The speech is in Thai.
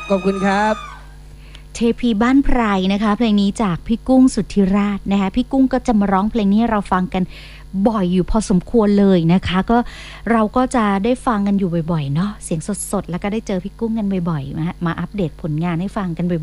ขอบคุณครับเทพีบ้านไพรนะคะเพลงนี้จากพี่กุ้งสุทธิราชนะคะพี่กุ้งก็จะมาร้องเพลงนี้ให้เราฟังกันบ่อยอยู่พอสมควรเลยนะคะก็เราก็จะได้ฟังกันอยู่บ่อยๆเนาะเสียงสดๆแล้วก็ได้เจอพี่กุ้งกันบ่อยๆมาอัปเดตผลงานให้ฟังกันบ่อย